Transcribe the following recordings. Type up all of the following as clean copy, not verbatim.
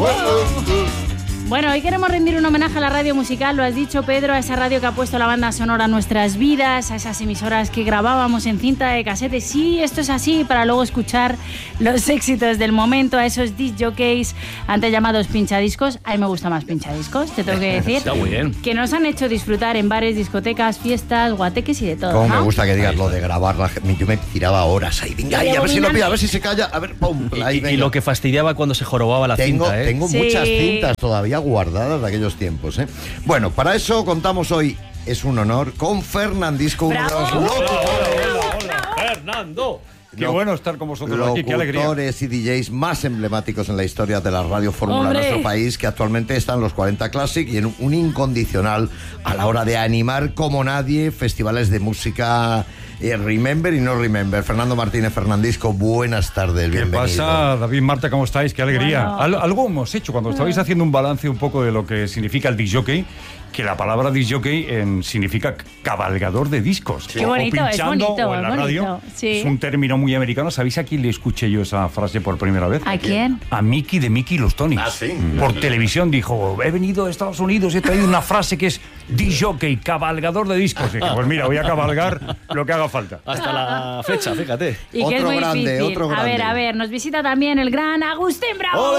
Bueno, hoy queremos rendir un homenaje a la radio musical, lo has dicho, Pedro, a esa radio que ha puesto la banda sonora a nuestras vidas, a esas emisoras que grabábamos en cinta de casete. Sí, esto es así, para luego escuchar los éxitos del momento, a esos disc jockeys antes llamados pinchadiscos. A mí me gusta más pinchadiscos, te tengo que decir. Está muy bien. Que nos han hecho disfrutar en bares, discotecas, fiestas, guateques y de todo. Cómo ¿no? me gusta que digas lo de grabarla. Yo me tiraba horas ahí. Venga, ahí, a ver si lo pilla, a ver si se calla. A ver, pum. Ahí, Y lo que fastidiaba cuando se jorobaba la cinta, ¿eh? Tengo Sí. muchas cintas todavía guardadas de aquellos tiempos, ¿eh? Bueno, para eso contamos hoy, es un honor, con Fernandisco, uno de los Fernando. Qué bueno estar con vosotros aquí, qué alegría. locutores y DJs más emblemáticos en la historia de la radio fórmula de ¡Hombre! nuestro país, que actualmente están en los 40 Classic y en un incondicional a la hora de animar como nadie festivales de música Remember y no Remember. Fernando Martínez, Fernandisco, buenas tardes, ¿Qué bienvenido. pasa, David, Marta? ¿Cómo estáis? Qué alegría. Bueno. Algo hemos hecho cuando estabais haciendo un balance un poco de lo que significa el disc jockey, que la palabra disc jockey significa cabalgador de discos. Qué bonito, o es pinchando bonito, o en la es radio. bonito, sí. Es un término muy americano. ¿Sabéis a quién le escuché yo esa frase por primera vez? ¿A quién? A Mickey de Mickey y los Tonys. Ah, sí. Por televisión dijo, he venido a Estados Unidos y he traído una frase que es disc jockey, cabalgador de discos. Y dije, pues mira, voy a cabalgar lo que haga falta. Hasta la fecha, fíjate. Y que es Otro muy grande, difícil. otro grande. A ver, nos visita también el gran Agustín Bravo.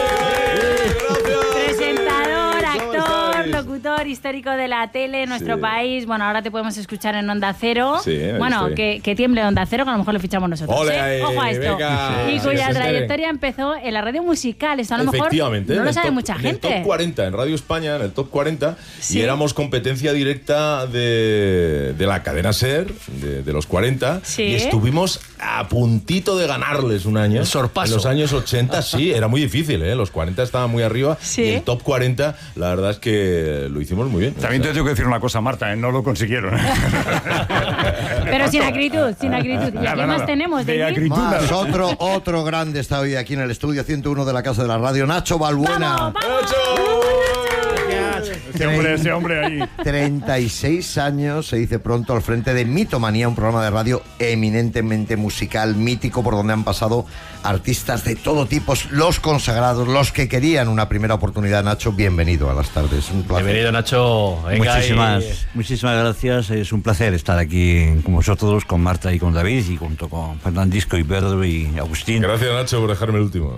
Presentador, actor, locutor histórico de la tele en nuestro país. Bueno, ahora te podemos escuchar en Onda Cero. Sí, ahí bueno, estoy. que tiemble Onda Cero, que a lo mejor lo fichamos nosotros. Ole, ¿eh? ahí, Ojo a esto. venga. Y Sí, cuya se trayectoria empezó en la radio musical. Esto a lo mejor Efectivamente, no en lo el sabe top- mucha En el gente. top 40, en Radio España, en el top 40, Sí. y éramos competencia directa de la cadena SER, de los 40, Sí. y estuvimos a puntito de ganarles un año. El sorpaso. En los años 80, sí, era muy difícil, ¿eh? Los 40 estaban muy arriba, Sí. y el top 40, la verdad es que lo hicimos muy bien. También te tengo que decir una cosa, Marta, no lo consiguieron. Pero sin acritud, sin acritud. ¿Y a quién más tenemos, De David? acritud. Más, otro grande está hoy aquí en el estudio 101 de la Casa de la Radio, Nacho Balbuena. ¡Vamos, vamos! Ese hombre ahí. 36 años, se dice pronto, al frente de Mitomanía, un programa de radio eminentemente musical, mítico, por donde han pasado artistas de todo tipo, los consagrados, los que querían una primera oportunidad. Nacho, bienvenido a las tardes. Un placer. Bienvenido, Nacho. Venga, Muchísimas gracias. Es un placer estar aquí con vosotros, con Marta y con David, y junto con Fernandisco y Pedro y Agustín. Gracias, Nacho, por dejarme el último.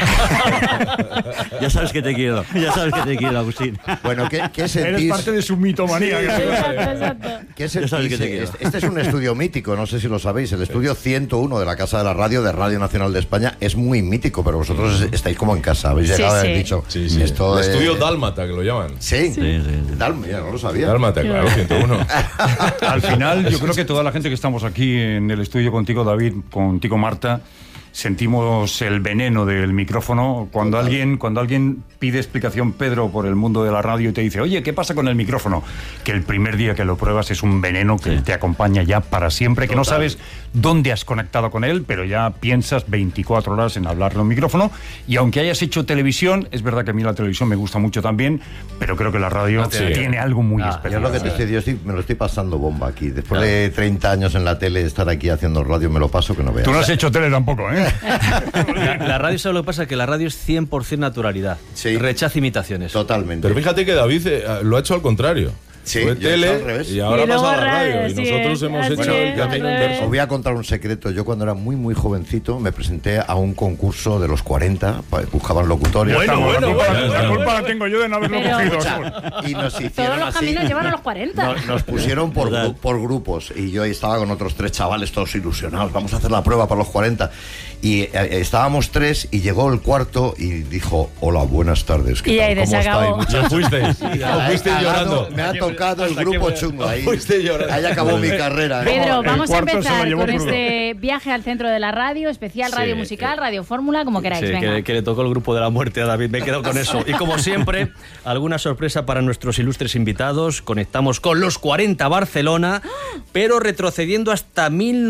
Ya sabes que te quiero, Agustín. Bueno, ¿qué Eres sentís? parte de su mitomanía. Exacto. ¿Qué Ya sabes que te sentís? quiero. Este es un estudio mítico, no sé si lo sabéis. El estudio 101 de la Casa de la Radio, de Radio Nacional de España, es muy mítico, pero vosotros estáis como en casa. Habéis Sí, llegado a haber sí. dicho. Sí, sí. Esto el es- estudio Dálmata, que lo llaman. Sí, Sí. Mira, no lo sabía. Dálmata, claro, 101. Al final, yo creo que toda la gente que estamos aquí en el estudio contigo, David, contigo, Marta, sentimos el veneno del micrófono. Cuando alguien pide explicación, Pedro, por el mundo de la radio y te dice, oye, ¿qué pasa con el micrófono? Que el primer día que lo pruebas es un veneno que te acompaña ya para siempre, que no sabes dónde has conectado con él, pero ya piensas 24 horas en hablarle a un micrófono. Y aunque hayas hecho televisión, es verdad que a mí la televisión me gusta mucho también, pero creo que la radio tiene algo muy Yo especial. lo que te estoy diciendo, me lo estoy pasando bomba aquí. Después de 30 años en la tele, estar aquí haciendo radio, me lo paso que no veas. Tú no has hecho tele tampoco, ¿eh? La radio, ¿sabes lo que pasa? Que la radio es 100% naturalidad. Sí. Rechaza imitaciones. Totalmente. Pero fíjate que David lo ha hecho al contrario. Sí, Fue yo he hecho al tele revés. y ahora Y luego pasa a la radio, radio. Y sí, nosotros hemos así hecho es, el camino al revés. inverso. Os voy a contar un secreto. Yo cuando era muy jovencito me presenté a un concurso de los 40, buscaban locutores. La bueno. culpa la tengo yo de no haberlo Pero- cogido. Y nos hicieron Todos los así. caminos llevan a los 40. Nos pusieron por grupos y yo ahí estaba con otros 3 chavales todos ilusionados. Vamos a hacer la prueba para los 40. Y estábamos 3 y llegó el cuarto y dijo, hola, buenas tardes. ¿qué Y tal? ahí ¿Cómo se estáis, acabó. muchachos?". Ya fuisteis. Y Ya fuisteis al lado llorando. me ha tocado el grupo chungo ahí. Fuiste llorando. Ahí acabó mi carrera. ¿eh? Pedro, el vamos a cuarto se lo empezar llevó con crudo. este viaje al centro de la radio, especial radio musical, radio fórmula, como queráis. Sí, venga. que le tocó el grupo de la muerte a David, me he quedado con eso. Y como siempre, alguna sorpresa para nuestros ilustres invitados. Conectamos con los 40 Barcelona, pero retrocediendo hasta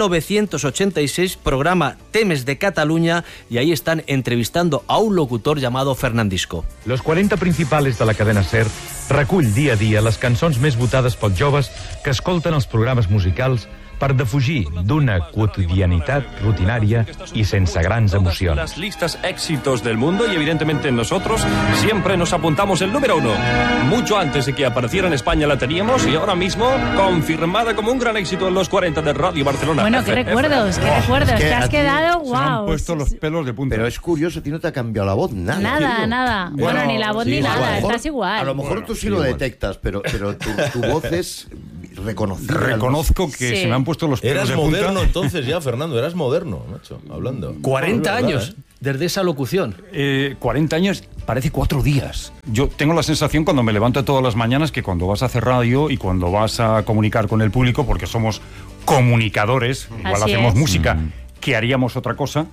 1986, programa Temes de Cataluña, y ahí están entrevistando a un locutor llamado Fernandisco. Los 40 principals de la cadena SER recull dia a dia les cançons més votades pels joves que escolten els programes musicals per defugir d'una quotidianitat rutinària i sense grans emocions. Las listas éxitos del mundo y evidentemente nosotros siempre nos apuntamos el número 1. Mucho antes de que apareciera en España la teníamos y ahora mismo confirmada como un gran éxito en los 40 de Radio Barcelona. Bueno, qué recuerdos, te has quedado, Se me han wow. puesto los pelos de punta. Pero es curioso, a ti no te ha cambiado la voz, nada. Nada. Bueno, ni la voz ni nada, estás igual. A lo mejor tú sí lo detectas, pero tu voz es reconocible. Reconozco que se me han puesto los pelos Eras de punta. moderno entonces ya, Fernando, eras moderno, macho, hablando. 40 Es verdad, años desde esa locución. 40 años, parece 4 días. Yo tengo la sensación cuando me levanto todas las mañanas que cuando vas a hacer radio y cuando vas a comunicar con el público, porque somos comunicadores, igual Así hacemos es. música, que haríamos otra cosa,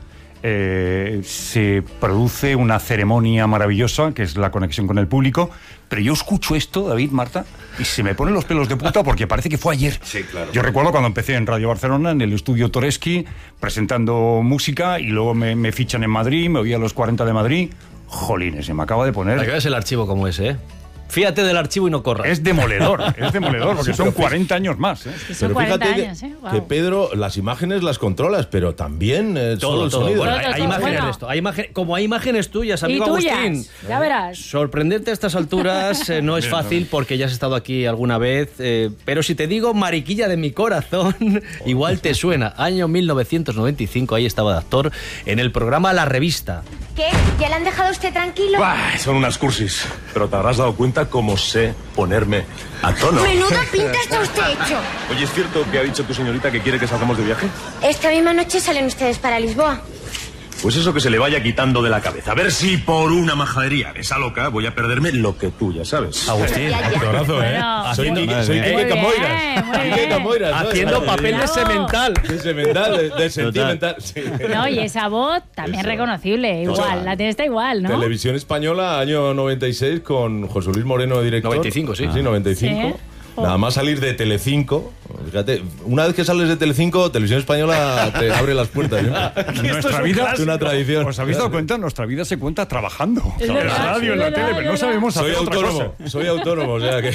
se produce una ceremonia maravillosa, que es la conexión con el público, pero yo escucho esto, David, Marta, y se me ponen los pelos de punta porque parece que fue ayer. Sí, claro. Yo recuerdo cuando empecé en Radio Barcelona, en el estudio Toreski, presentando música, y luego me fichan en Madrid, me oí a los 40 de Madrid. Jolines, se me acaba de poner... Para que veas el archivo como es, ¿eh? Fíjate del archivo y no corras. Es demoledor, porque son 40 años más. Que son Pero 40 fíjate años, Wow. que Pedro, las imágenes las controlas, pero también Todo, el todo. sonido. Bueno, Todo, hay imágenes bueno. de esto. Como hay imágenes tuyas, Y amigo tuyas, Agustín. ya verás. Sorprenderte a estas alturas no es fácil porque ya has estado aquí alguna vez, pero si te digo Mariquilla de mi corazón, igual te suena. Año 1995, ahí estaba de actor en el programa La Revista. ¿Qué? ¿Ya le han dejado a usted tranquilo? Bah, son unas cursis, pero te habrás dado cuenta cómo sé ponerme a tono. Menuda pinta está usted hecho. Oye, ¿es cierto que ha dicho tu señorita que quiere que salgamos de viaje? Esta misma noche salen ustedes para Lisboa. Pues eso que se le vaya quitando de la cabeza. A ver si por una majadería de esa loca voy a perderme lo que tú ya sabes. Agustín. Actorazo, ¿eh? Bueno. Soy Haciendo- Quique Muy Camoiras. bien, muy Quique bien. Camoiras, ¿no? Haciendo papel de Bravo. semental. De semental, de sentimental. Sí. No, y esa voz también Eso. reconocible, igual, la tienes está igual, ¿no? Televisión Española, año 96, con José Luis Moreno, director. 95, sí. Sí, 95. Sí. Nada más salir de Telecinco. Fíjate, una vez que sales de Telecinco, Televisión Española te abre las puertas. ¿eh? Nuestra vida Es una tradición. ¿Os habéis dado cuenta? Nuestra vida se cuenta trabajando. Es En verdad, la radio, en la es verdad, tele, pero no es sabemos Soy hacer otra autónomo, cosa. soy autónomo, o sea que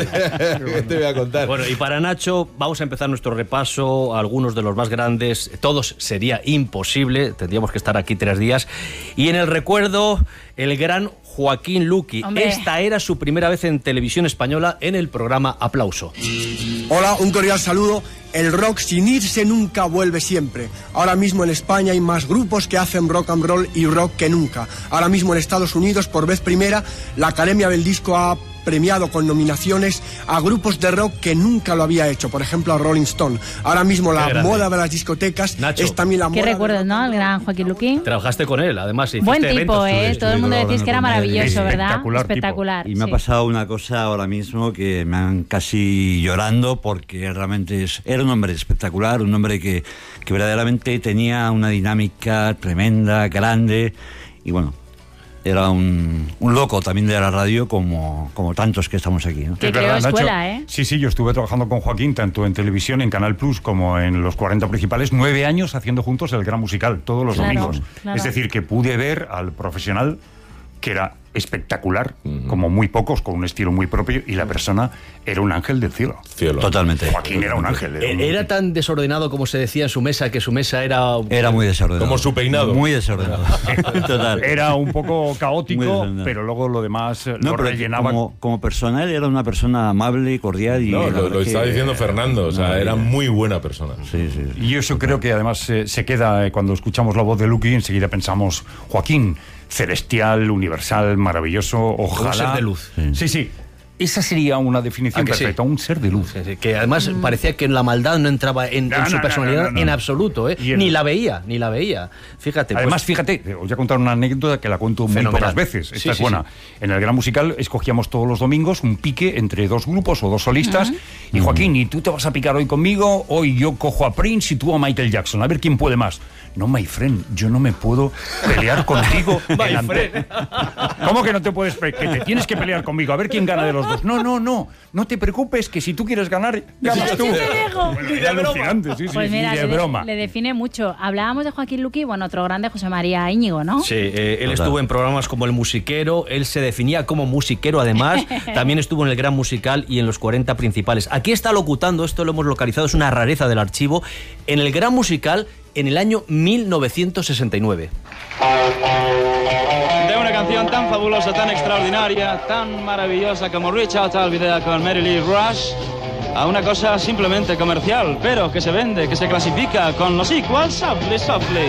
¿qué te voy a contar? Bueno, y para Nacho vamos a empezar nuestro repaso a algunos de los más grandes. Todos sería imposible, tendríamos que estar aquí 3 días. Y en el recuerdo, el gran Joaquín Luqui. Hombre. Esta era su primera vez en televisión española en el programa Aplauso. Hola, un cordial saludo. El rock sin irse nunca vuelve siempre. Ahora mismo en España hay más grupos que hacen rock and roll y rock que nunca. Ahora mismo en Estados Unidos, por vez primera, la Academia del Disco ha premiado con nominaciones a grupos de rock que nunca lo había hecho, por ejemplo a Rolling Stone. Ahora mismo la grande. moda de las discotecas Nacho. es también la moda... Qué del recuerdos, rock. ¿no? El gran Joaquín Luqui. Trabajaste con él, además. Hiciste Buen tipo, eventos, ¿eh? tú, Todo el mundo decís que era maravilloso, ¿verdad? Espectacular tipo. Espectacular. Y me ha sí. pasado una cosa ahora mismo que me han casi llorando porque realmente era un hombre espectacular, un hombre que verdaderamente tenía una dinámica tremenda, grande y bueno, era un loco también de la radio como tantos que estamos aquí, ¿no? Que Es creó verdad, Nacho. escuela, ¿eh? Sí, yo estuve trabajando con Joaquín tanto en televisión, en Canal Plus, como en los 40 principales, 9 años haciendo juntos el Gran Musical, todos los Claro, domingos. claro. Es decir, que pude ver al profesional que era espectacular, como muy pocos, con un estilo muy propio, y la persona era un ángel del cielo. Cielo. Totalmente. Joaquín era un ángel. Era tan desordenado como se decía en su mesa, que su mesa era... Era muy desordenado. Como su peinado. Muy desordenado. Total. Era un poco Muy caótico, desordenado. pero luego lo demás No, lo pero rellenaba. como persona, él era una persona amable, cordial y... No, la lo verdad está que- diciendo Fernando, o sea, No, era muy buena persona. Sí, sí. Y eso creo que además se queda, cuando escuchamos la voz de Luqui, enseguida pensamos, Joaquín, celestial, universal, maravilloso, ojalá... Un ser de luz. Sí. Esa sería una definición ¿A que sí? perfecta, un ser de luz. Sí, sí, que además parecía que la maldad no entraba en su personalidad no. en absoluto, ¿eh? Y el- Ni la veía. Fíjate. Además, pues, fíjate, os voy a contar una anécdota que la cuento muy Fenomenal. pocas veces. Esta Sí, es sí, buena. En el Gran Musical escogíamos todos los domingos un pique entre 2 grupos o 2 solistas. Y Joaquín, ¿y tú te vas a picar hoy conmigo? Hoy yo cojo a Prince y tú a Michael Jackson. A ver quién puede más. No, my friend, yo no me puedo pelear contigo. My delante- friend. ¿Cómo que no te puedes que te tienes que pelear conmigo? A ver quién gana de los todos. No te preocupes, que si tú quieres ganar, ganas tú. Era alucinante, sí, Pues mira, ni de broma. le define mucho. Hablábamos de Joaquín Luqui, bueno, otro grande, José María Íñigo, ¿no? Sí, él estuvo en programas como El Musiquero, él se definía como musiquero además, también estuvo en El Gran Musical y en los 40 principales. Aquí está locutando, esto lo hemos localizado, es una rareza del archivo, en El Gran Musical en el año 1969. De una canción tan fabulosa, tan extraordinaria, tan maravillosa como Reach Out I'll Be There con Mary Lee Rush, a una cosa simplemente comercial, pero que se vende, que se clasifica con los equals, Softly, Softly.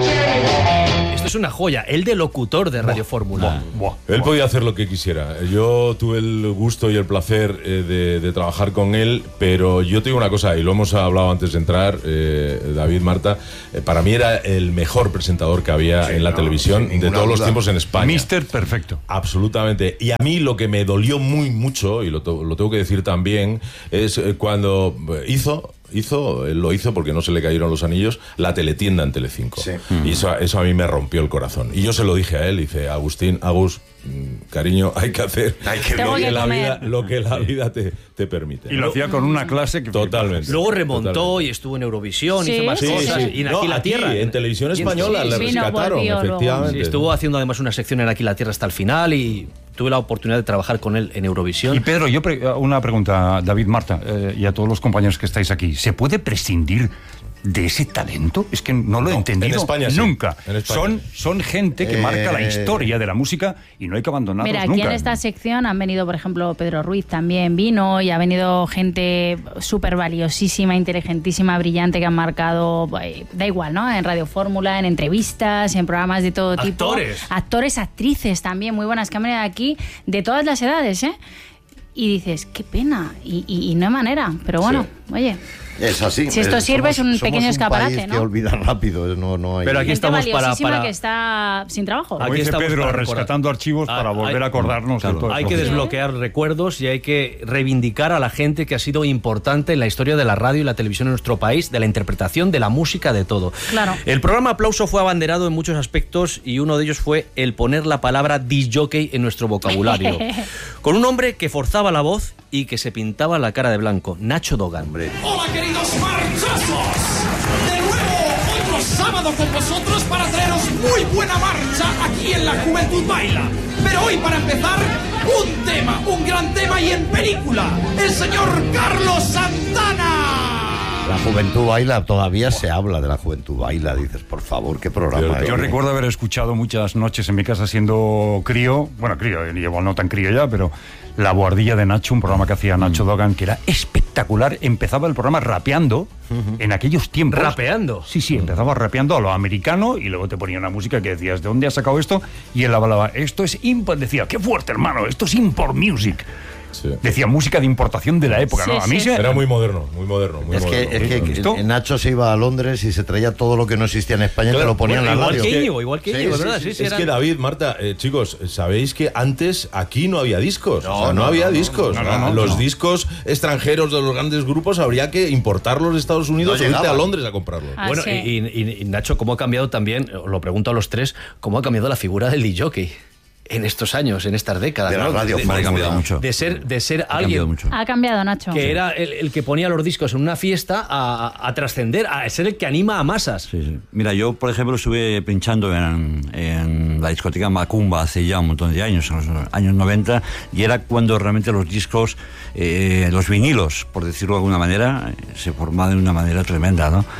Esto es una joya, el de locutor de Radio Fórmula. Él podía hacer lo que quisiera. Yo tuve el gusto y el placer de trabajar con él, pero yo te digo una cosa, y lo hemos hablado antes de entrar, David, Marta, para mí era el mejor presentador que había en la televisión de todos los tiempos en España. Mister perfecto. Absolutamente. Y a mí lo que me dolió mucho, y lo tengo que decir también, es cuando él lo hizo porque no se le cayeron los anillos, la teletienda en Telecinco. Sí. Y eso a mí me rompió el corazón. Y yo se lo dije a él, dice, Agustín, cariño, hay que hacer lo que la vida te permite. Y lo hacía con una clase que... Totalmente. Luego remontó y estuvo en Eurovisión, hizo más cosas. Y en Aquí la Tierra. En Televisión Española le rescataron, efectivamente. Sí, estuvo haciendo además una sección en Aquí la Tierra hasta el final y tuve la oportunidad de trabajar con él en Eurovisión. Y Pedro, una pregunta, David, Marta, y a todos los compañeros que estáis aquí. ¿Se puede prescindir de ese talento? Es que no lo he entendido en España, nunca. Sí. En España. Son gente que marca la historia de la música y no hay que abandonarlos nunca. Mira, aquí en esta sección han venido, por ejemplo, Pedro Ruiz también vino, y ha venido gente súper valiosísima, inteligentísima, brillante, que han marcado, da igual, ¿no? En Radio Fórmula, en entrevistas, en programas de todo tipo. Actores, actrices también, muy buenas, que han venido aquí de todas las edades, ¿eh? Y dices, qué pena, y no hay manera, pero bueno, oye... Es así. Si esto sirve, es un pequeño escaparate, país ¿no? que olvida rápido, no hay... Pero aquí estamos para que está sin trabajo. Aquí dice Pedro, rescatando archivos para volver a acordarnos de todo. Hay que desbloquear recuerdos y hay que reivindicar a la gente que ha sido importante en la historia de la radio y la televisión en nuestro país, de la interpretación, de la música, de todo. Claro. El programa Aplauso fue abanderado en muchos aspectos y uno de ellos fue el poner la palabra disjockey en nuestro vocabulario. Con un hombre que forzaba la voz y que se pintaba la cara de blanco, Nacho Dogan. Hola, queridos marchosos. De nuevo, otro sábado con vosotros para traeros muy buena marcha aquí en La Juventud Baila. Pero hoy, para empezar, un gran tema y en película, el señor Carlos Santana. La Juventud Baila, todavía se habla de La Juventud Baila, dices, por favor, qué programa. Yo recuerdo haber escuchado muchas noches en mi casa siendo crío, igual no tan crío ya, pero La Boardilla de Nacho, un programa que hacía Nacho Dogan, que era espectacular. Empezaba el programa rapeando en aquellos tiempos. ¿Rapeando? Sí, empezaba rapeando a lo americano y luego te ponía una música que decías, ¿de dónde has sacado esto? Y él hablaba, esto es import, decía, qué fuerte, hermano, esto es import music. Sí. Decía música de importación de la época, ¿no? A mí era muy moderno, muy moderno. Es que Nacho se iba a Londres y se traía todo lo que no existía en España, y te lo ponía en la radio. Igual que Íñigo, ¿verdad? Es que David, Marta, chicos, ¿sabéis que antes aquí no había discos? No había discos. Los discos extranjeros de los grandes grupos habría que importarlos de Estados Unidos o irte a Londres a comprarlos. Bueno, y Nacho, ¿cómo ha cambiado también, lo pregunto a los tres, cómo ha cambiado la figura del DJ? En estos años, en estas décadas, de la radio, ha cambiado mucho. De ser alguien ha cambiado, Nacho. Que era el que ponía los discos en una fiesta a trascender, a ser el que anima a masas. Sí. Mira, yo, por ejemplo, estuve pinchando en la discoteca Macumba hace ya un montón de años, en los años 90, y era cuando realmente los discos, los vinilos, por decirlo de alguna manera, se formaban de una manera tremenda, ¿no?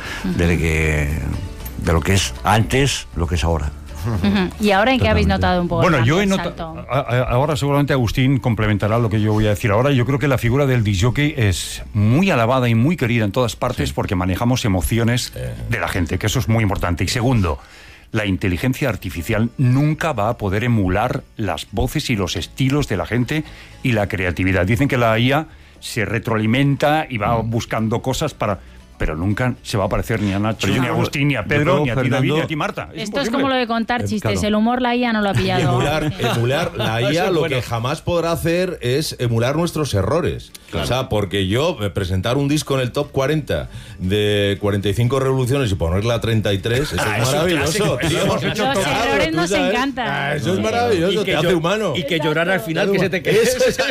De lo que es antes, lo que es ahora. ¿Y ahora en qué habéis notado un poco? Bueno, yo he notado. Ahora seguramente Agustín complementará lo que yo voy a decir ahora. Yo creo que la figura del disjockey es muy alabada y muy querida en todas partes porque manejamos emociones de la gente, que eso es muy importante. Y segundo, la inteligencia artificial nunca va a poder emular las voces y los estilos de la gente y la creatividad. Dicen que la IA se retroalimenta y va buscando cosas para... pero nunca se va a parecer ni a Nacho, ni a Agustín, ni a Pedro, ni a ti, David, ni a ti, Marta. Esto es como lo de contar chistes. El humor la IA no lo ha pillado. Emular la IA lo que jamás podrá hacer es emular nuestros errores. Claro. O sea, porque yo presentar un disco en el top 40 de 45 revoluciones y ponerla a 33, eso es maravilloso. Los errores nos encantan. Eso es maravilloso, te hace humano. Y que llorar al final, que se te quede. Eso es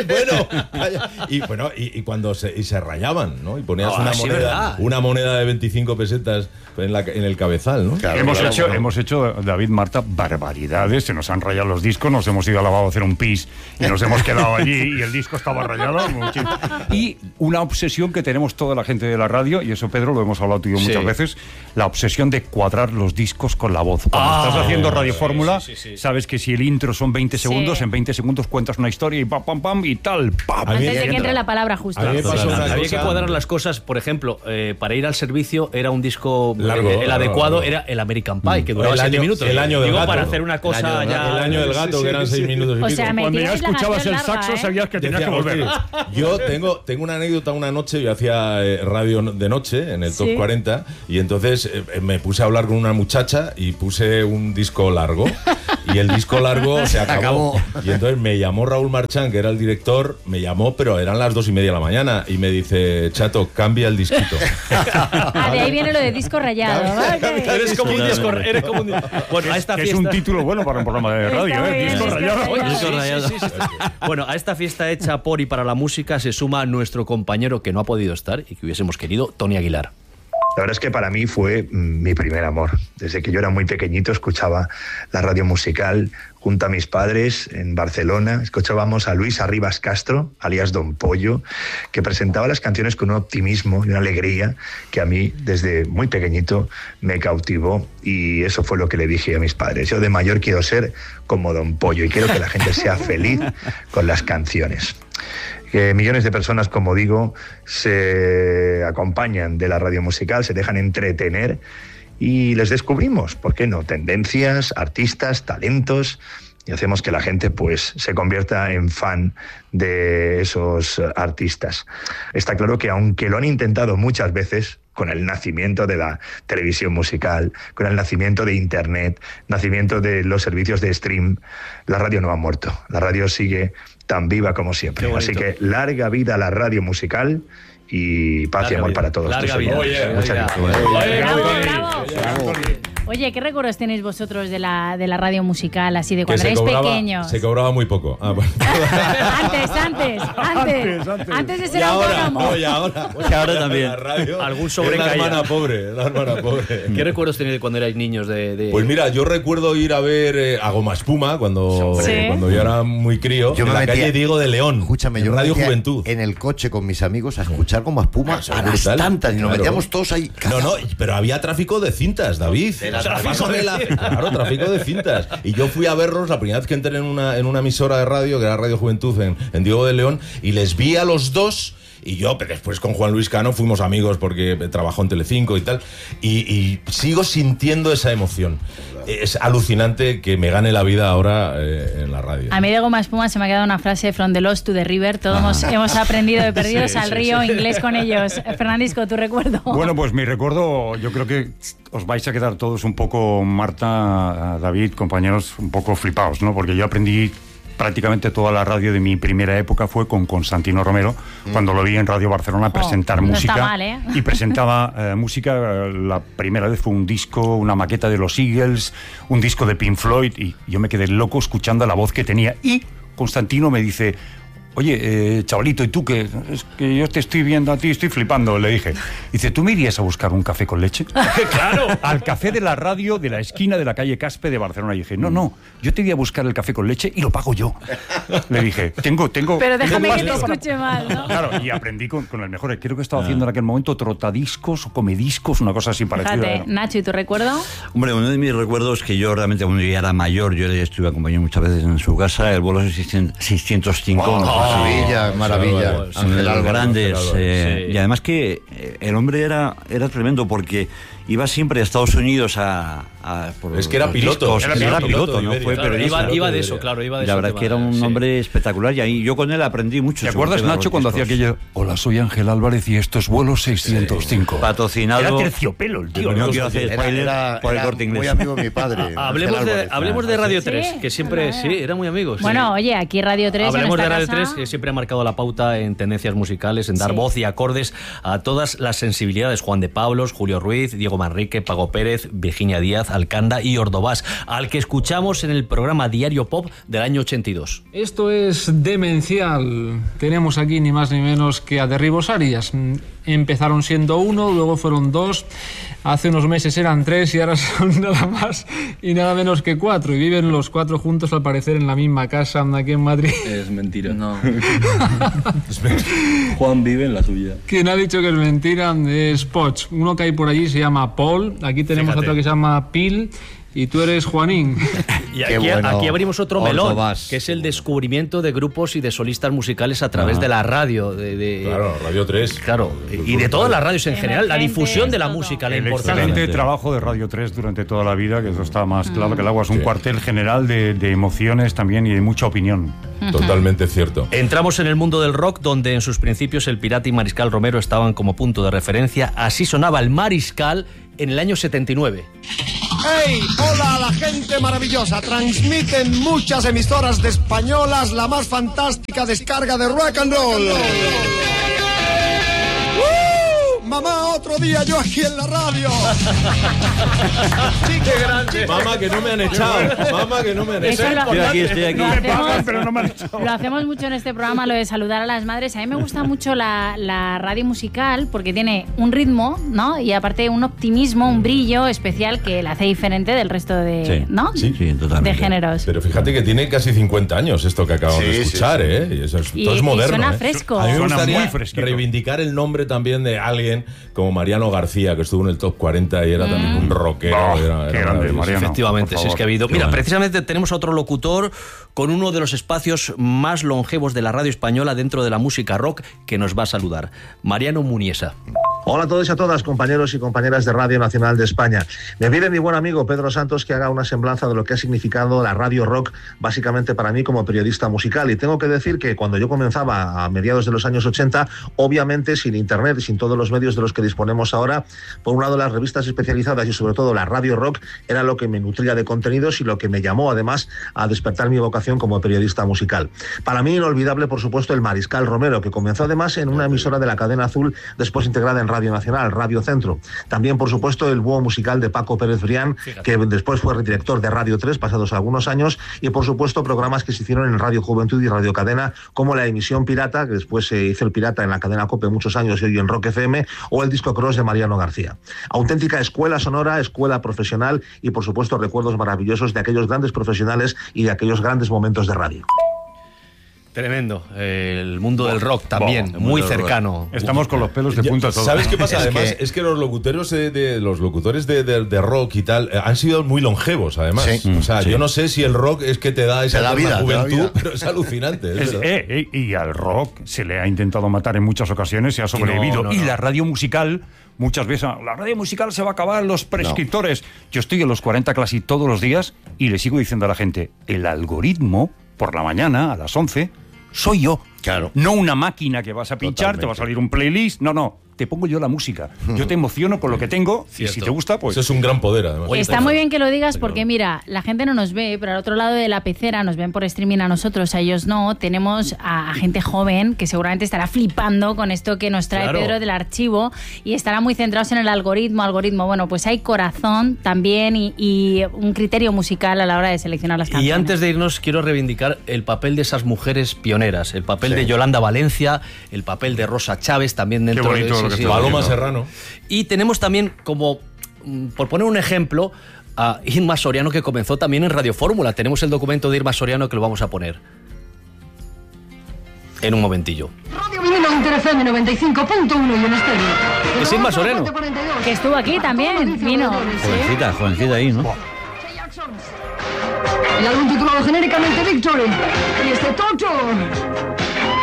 bueno. Y cuando se rayaban, ¿no? Y ponías una moneda de 25 pesetas en el cabezal, ¿no? Claro, hemos hecho, David, Marta, barbaridades. Se nos han rayado los discos, nos hemos ido al lavabo a hacer un pis y nos hemos quedado allí y el disco estaba rayado. Y una obsesión que tenemos toda la gente de la radio, y eso, Pedro, lo hemos hablado tú y yo muchas veces, la obsesión de cuadrar los discos con la voz. Cuando estás haciendo Radio Fórmula, sabes que si el intro son 20 segundos, en 20 segundos cuentas una historia y pam, pam, pam, y tal, pam. Antes de que entre la palabra justo. Había que cuadrar las cosas, por ejemplo, para ir al servicio era un disco largo, el adecuado era el American Pie, que duraba 7 minutos. El año del gato. Para hacer una cosa el año del gato, que eran 6 minutos y pico. O sea, cuando ya escuchabas el saxo, sabías que tenías que volver. Yo tengo una anécdota. Una noche yo hacía radio de noche en el top 40 y entonces me puse a hablar con una muchacha y puse un disco largo y el disco largo se acabó. Y entonces me llamó Raúl Marchán, que era el director, me llamó, pero eran las 2:30 de la mañana y me dice: Chato, cambia el disquito. De ahí viene lo de disco rayado. Eres como un disco. Bueno, a esta fiesta... Es un título bueno para un programa de radio, disco rayado. Bueno, a esta fiesta hecha por y para la música se suma nuestro compañero que no ha podido estar y que hubiésemos querido, Tony Aguilar. La verdad es que para mí fue mi primer amor. Desde que yo era muy pequeñito escuchaba la radio musical junto a mis padres en Barcelona. Escuchábamos a Luis Arribas Castro, alias Don Pollo, que presentaba las canciones con un optimismo y una alegría que a mí desde muy pequeñito me cautivó, y eso fue lo que le dije a mis padres. Yo de mayor quiero ser como Don Pollo y quiero que la gente sea feliz con las canciones. Que millones de personas, como digo, se acompañan de la radio musical, se dejan entretener y les descubrimos, ¿por qué no?, tendencias, artistas, talentos, y hacemos que la gente pues se convierta en fan de esos artistas. Está claro que aunque lo han intentado muchas veces, con el nacimiento de la televisión musical, con el nacimiento de Internet, nacimiento de los servicios de stream, la radio no ha muerto. La radio sigue tan viva como siempre. Así que larga vida a la radio musical y paz y amor para todos. Larga vida. Muchas gracias. Bravo. Oye, ¿qué recuerdos tenéis vosotros de la radio musical, así de cuando erais pequeños? Se cobraba muy poco. Bueno. Antes de ser autónomo. Y ahora también. Algún sobrecaída. La hermana pobre. ¿Qué recuerdos tenéis de cuando erais niños? Pues mira, yo recuerdo ir a ver a Goma Espuma cuando yo era muy crío, en la calle Diego de León. Escúchame, yo Radio Juventud. En el coche con mis amigos a escuchar Goma Espuma a las tantas, y nos metíamos todos ahí. No, pero había tráfico de cintas, David. Claro, tráfico de cintas. Y yo fui a verlos la primera vez que entré en una emisora de radio, que era Radio Juventud en Diego de León, y les vi a los dos. Y yo después con Juan Luis Cano fuimos amigos porque trabajó en Telecinco y tal, y sigo sintiendo esa emoción. Es alucinante que me gane la vida ahora en la radio. A mí de Goma Espuma se me ha quedado una frase: from the lost to the river. Todos hemos aprendido de perdidos al río, inglés con ellos. Fernandisco, ¿tu recuerdo? Bueno, pues mi recuerdo, yo creo que os vais a quedar todos un poco, Marta, David, compañeros, un poco flipados, ¿no? Porque yo aprendí prácticamente toda la radio de mi primera época fue con Constantino Romero, cuando lo vi en Radio Barcelona presentar música. No está mal, ¿eh? Y presentaba música. La primera vez fue un disco, una maqueta de los Eagles, un disco de Pink Floyd, y yo me quedé loco escuchando la voz que tenía. Y Constantino me dice: oye, chavalito, ¿y tú qué? Es que yo te estoy viendo a ti, estoy flipando, le dije. Dice: ¿tú me irías a buscar un café con leche? ¡Claro! Al café de la radio de la esquina de la calle Caspe de Barcelona. Y dije: no, yo te voy a buscar el café con leche y lo pago yo. Le dije: tengo... Pero déjame que te escuche mal, ¿no? Claro, y aprendí con el mejor. Creo que estaba haciendo en aquel momento trotadiscos o comediscos, una cosa así parecida. Fíjate, Nacho, ¿y tu recuerdo? Hombre, uno de mis recuerdos, que yo realmente cuando ya era mayor, yo ya estuve acompañado muchas veces en su casa, el vuelo 605. Sevilla, maravilla. Ángel Álvarez, grandes. Sí. Y además que el hombre era tremendo porque iba siempre a Estados Unidos Es que era piloto. Era piloto, no Iberia. fue Claro, periodista. iba de eso, claro, iba de La eso. verdad es que era un hombre espectacular y ahí yo con él aprendí mucho. ¿Te sobre acuerdas, el tema de Nacho, los cuando hacía discos. aquello? Hola, soy Ángel Álvarez y esto es vuelo 605. Patrocinado. Era terciopelo el tío. No quiero hacer spoiler por el Corte Inglés. muy amigo de mi padre. Hablemos de Radio 3, Sí, que siempre, nada. sí, era muy amigo. sí. Bueno, oye, aquí Radio 3 Hablemos en de esta Radio casa... 3, que siempre ha marcado la pauta en tendencias musicales, en dar Sí. voz y acordes a todas las sensibilidades. Juan de Pablos, Julio Ruiz, Diego Manrique, Pago Pérez, Virginia Díaz, Alcanda y Ordovás, al que escuchamos en el programa Diario Pop del año 82. Esto es demencial. Tenemos aquí ni más ni menos que a Derribos Arias. Empezaron siendo 1, luego fueron 2, hace unos meses eran 3 y ahora son nada más y nada menos que 4. Y viven los 4 juntos al parecer en la misma casa aquí en Madrid. Es mentira. No. Juan vive en la suya. Quien ha dicho que es mentira es Poch. Uno que hay por allí se llama Paul, aquí tenemos Fíjate. otro que se llama Pil y tú eres Juanín. Y Qué aquí, bueno. aquí abrimos otro melón, Ordovás. que es el descubrimiento de grupos y de solistas musicales a través de la radio. Claro, Radio 3. Claro, y de todas las radios en general, la Emergentes, difusión de la todo. música, la El importancia. excelente trabajo de Radio 3 durante toda la vida, que eso está más claro que el agua. Es un Sí. cuartel general de emociones también y de mucha opinión. Totalmente cierto. Entramos en el mundo del rock, donde en sus principios el Pirata y Mariscal Romero estaban como punto de referencia. Así sonaba el Mariscal en el año 79. ¡Hey! ¡Hola a la gente maravillosa! Transmiten muchas emisoras de españolas la más fantástica descarga de rock and roll. ¡Uh! Mamá, otro día yo aquí en la radio. ¡Qué grande! Mamá, que no me han echado. Mamá, que no me han Eso echado. Estoy aquí. Lo hacemos, pero no me han echado. lo hacemos mucho en este programa, lo de saludar a las madres. A mí me gusta mucho la radio musical porque tiene un ritmo, ¿no? Y aparte un optimismo, un brillo especial que la hace diferente del resto de, Sí. ¿no? Sí, totalmente. De géneros. Pero fíjate que tiene casi 50 años esto que acabamos de Sí, escuchar, sí, sí. ¿eh? Y eso es, Y- todo es y moderno. suena ¿eh? fresco. A mí me Suena gustaría muy fresquito. reivindicar el nombre también de alguien como Mariano García, que estuvo en el top 40 y era también un rockero. Oh, era qué grande, maravilloso. Mariano. Efectivamente, por si es favor. que ha habido. Mira, bueno. precisamente tenemos a otro locutor con uno de los espacios más longevos de la radio española dentro de la música rock que nos va a saludar. Mariano Muniesa. Hola a todos y a todas, compañeros y compañeras de Radio Nacional de España. Me pide mi buen amigo Pedro Santos que haga una semblanza de lo que ha significado la radio rock, básicamente para mí como periodista musical. Y tengo que decir que cuando yo comenzaba a mediados de los años 80, obviamente sin internet y sin todos los medios de los que disponemos ahora, por un lado las revistas especializadas y sobre todo la radio rock era lo que me nutría de contenidos y lo que me llamó además a despertar mi vocación como periodista musical. Para mí inolvidable, por supuesto, el Mariscal Romero, que comenzó además en una emisora de la cadena Azul, después integrada en Radio Nacional, Radio Centro. También, por supuesto, el búho musical de Paco Pérez Brián, que después fue director de Radio 3, pasados algunos años, y por supuesto programas que se hicieron en Radio Juventud y Radio Cadena, como la emisión Pirata, que después se hizo el Pirata en la cadena COPE muchos años y hoy en Rock FM, o el Disco Cross de Mariano García. Auténtica escuela sonora, escuela profesional y, por supuesto, recuerdos maravillosos de aquellos grandes profesionales y de aquellos grandes momentos de radio. Tremendo. El mundo del rock también, muy cercano. Estamos con los pelos de punta todos. ¿Sabes qué pasa? Es Además, que- es que los locutores los locutores de rock y tal han sido muy longevos, además. Sí. O sea, yo no sé si el rock es que te da esa Te da eterna vida, te da juventud, vida. pero es alucinante. Es verdad. Y al rock se le ha intentado matar en muchas ocasiones y ha sobrevivido. no, y no. la radio musical, muchas veces, la radio musical se va a acabar, los prescriptores. Yo estoy en los 40 casi todos los días y le sigo diciendo a la gente, el algoritmo, por la mañana, a las 11, soy yo. Claro. No una máquina que vas a pinchar, te va a salir un playlist. No. Te pongo yo la música. Yo te emociono con lo que tengo y si te gusta, pues... Eso es un gran poder, además. Está muy bien que lo digas porque, mira, la gente no nos ve, pero al otro lado de la pecera nos ven por streaming a nosotros, a ellos no. Tenemos a gente joven que seguramente estará flipando con esto que nos trae Claro. Pedro del archivo y estará muy centrados en el algoritmo. Bueno, pues hay corazón también y un criterio musical a la hora de seleccionar las canciones. Y antes de irnos, quiero reivindicar el papel de esas mujeres pioneras, el papel de Yolanda Valencia, el papel de Rosa Chávez, también dentro bonito de lo que está Paloma Serrano. Y tenemos también como, por poner un ejemplo, a Irma Soriano, que comenzó también en Radio Fórmula. Tenemos el documento de Irma Soriano que lo vamos a poner en un momentillo. Radio Vinilo Inter FM 95.1 y en estéreo. Es Irma Soriano. Que estuvo aquí también, vino. Jovencita ahí, ¿no? El álbum titulado genéricamente Victory. Y este Torture.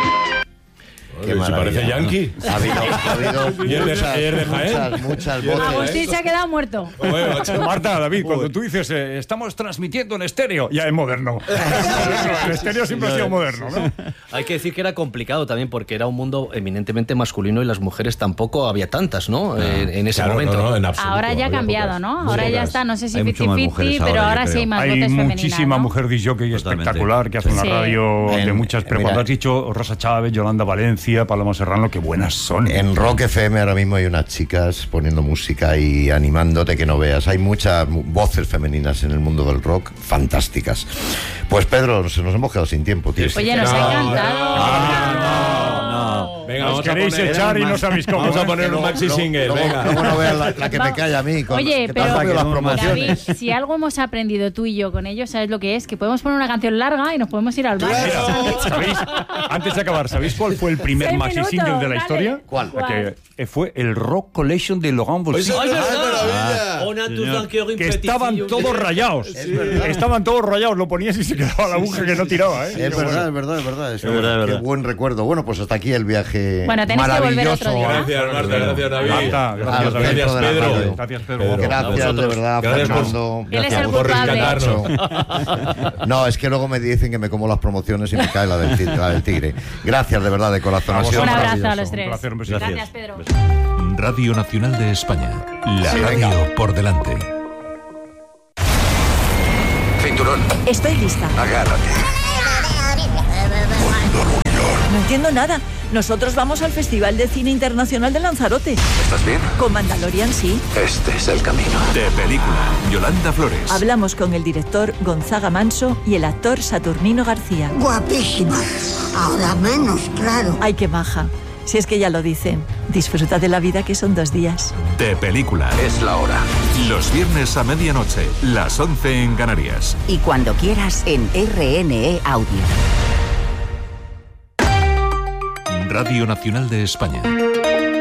Qué Si maravilla. parece yankee. Ha habido ¿Y muchas voces. Agustín se ha quedado muerto. Marta, David, cuando tú dices estamos transmitiendo en estéreo, ya es moderno. El estéreo siempre ha sido moderno, ¿no? Hay que decir que era complicado también porque era un mundo eminentemente masculino y las mujeres tampoco había tantas, ¿no? En ese Claro, momento. no, en absoluto. Ahora ya ha Había cambiado, pocas. ¿no? Ahora ya está, no sé si Hay mucho más 50-50, mujeres pero ahora, ahora yo sí hay creo. más Hay voces femeninas. muchísima ¿no? mujer disjockey Totalmente. espectacular que hace una Sí. radio de En- muchas. Pero mira, cuando has dicho Rosa Chávez, Yolanda Valencia, Paloma Serrano, qué buenas son. En Rock FM ahora mismo hay unas chicas poniendo música y animándote que no veas. Hay muchas voces femeninas en el mundo del rock fantásticas. Pues Pedro, se nos hemos quedado sin tiempo, tío. Oye, nos ha encantado. Venga, Os vamos a queréis poner, echar y no sabéis cómo. Vamos a poner un maxi single, venga. Luego no veas la que me calla a mí. Oye, que te has pero comido las David, promociones. si algo hemos aprendido tú y yo con ellos, ¿sabes lo que es? Que podemos poner una canción larga y nos podemos ir al baño. ¿Sabéis? Antes de acabar, ¿sabéis cuál fue el primer 6 maxi minutos, single de la dale. historia? ¿Cuál? Que fue el Rock Collection de Laurent Voulzy. Que estaban todos rayados. Estaban todos rayados, lo ponías y se quedaba la aguja que no tiraba, ¿eh? Es verdad, es verdad, es verdad. Es verdad, es Qué verdad. buen recuerdo. Bueno, pues hasta aquí el viaje Bueno, tenéis que volver maravilloso. otro día. Gracias, Marta, gracias, David. Marta, al gracias, David. centro de la Pedro. radio. Gracias, Pedro. Gracias, de verdad, Gracias por- Fernando. Él es Gracias el por culpable. rescatarnos. No, es que luego me dicen que me como las promociones y me cae la del tigre. Gracias, de verdad, de corazón. Ha sido Un abrazo a maravilloso. los tres. Un placer, un besito. Gracias, Pedro. Radio Nacional de España. La Sí, radio venga. por delante. Cinturón, Estoy lista. agárrate. No entiendo nada. Nosotros vamos al Festival de Cine Internacional de Lanzarote. ¿Estás bien? Con Mandalorian, sí. Este es el camino. De película. Yolanda Flores. Hablamos con el director Gonzaga Manso y el actor Saturnino García. Guapísima. Ahora menos, claro. Ay, qué maja. Si es que ya lo dicen. Disfruta de la vida, que son 2 días. De película. Es la hora. Los viernes a medianoche. Las 11 en Canarias. Y cuando quieras en RNE Audio. Radio Nacional de España.